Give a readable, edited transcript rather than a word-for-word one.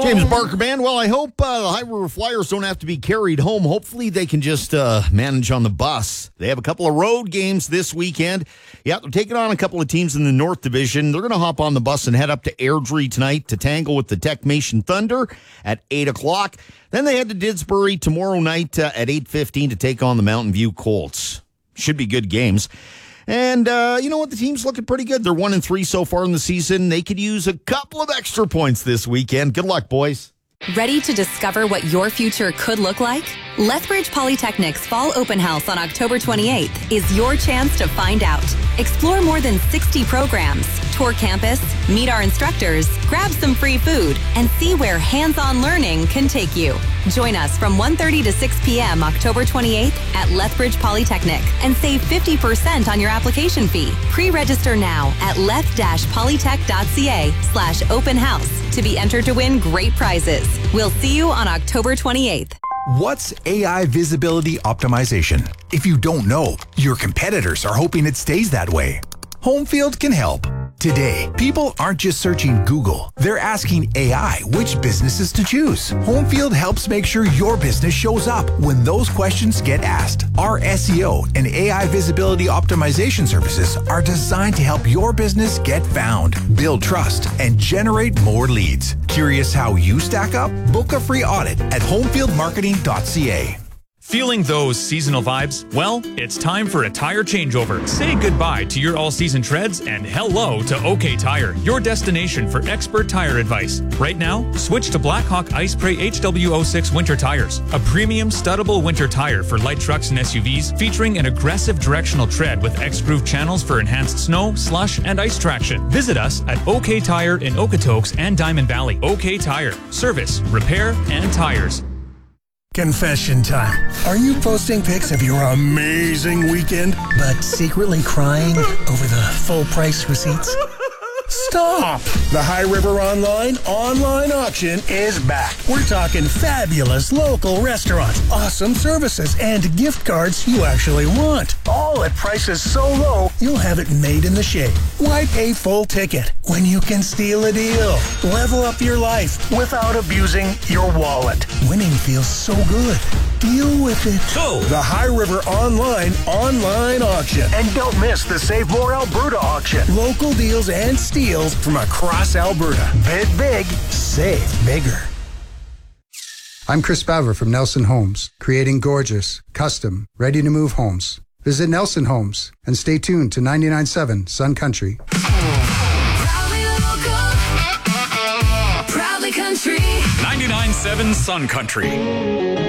James Barker Band. Well, I hope the High River Flyers don't have to be carried home. Hopefully they can just manage on the bus. They have a couple of road games this weekend. Yeah, they're taking on a couple of teams in the North Division. They're going to hop on the bus and head up to Airdrie tonight to tangle with the Techmation Thunder at 8 o'clock. Then they head to Didsbury tomorrow night at 8:15 to take on the Mountain View Colts. Should be good games. And you know what? The team's looking pretty good. They're 1-3 so far in the season. They could use a couple of extra points this weekend. Good luck, boys. Ready to discover what your future could look like? Lethbridge Polytechnic's Fall Open House on October 28th is your chance to find out. Explore more than 60 programs, tour campus, meet our instructors, grab some free food, and see where hands-on learning can take you. Join us from 1:30 to 6 p.m. October 28th at Lethbridge Polytechnic and save 50% on your application fee. Pre-register now at leth-polytech.ca/open house to be entered to win great prizes. We'll see you on October 28th. What's AI visibility optimization? If you don't know, your competitors are hoping it stays that way. Homefield can help. Today, people aren't just searching Google. They're asking AI which businesses to choose. Homefield helps make sure your business shows up when those questions get asked. Our SEO and AI visibility optimization services are designed to help your business get found, build trust, and generate more leads. Curious how you stack up? Book a free audit at homefieldmarketing.ca. Feeling those seasonal vibes? Well, it's time for a tire changeover. Say goodbye to your all-season treads and hello to OK Tire, your destination for expert tire advice. Right now, switch to Blackhawk Ice Spray HW06 winter tires, a premium studdable winter tire for light trucks and SUVs, featuring an aggressive directional tread with X-groove channels for enhanced snow, slush, and ice traction. Visit us at OK Tire in Okotoks and Diamond Valley. OK Tire, service, repair, and tires. Confession time. Are you posting pics of your amazing weekend, but secretly crying over the full price receipts? Stop! The High River online auction is back. We're talking fabulous local restaurants, awesome services, and gift cards you actually want. All at prices so low, you'll have it made in the shade. Why pay full ticket when you can steal a deal? Level up your life without abusing your wallet. Winning feels so good. Deal with it. So, the High River online auction. And don't miss the Save More Alberta auction. Local deals and steals from across Alberta. Bid big, save bigger. I'm Chris Baver from Nelson Homes, creating gorgeous, custom, ready-to-move homes. Visit Nelson Homes and stay tuned to 99.7 Sun Country. Proudly local, proudly country. 99.7 Sun Country.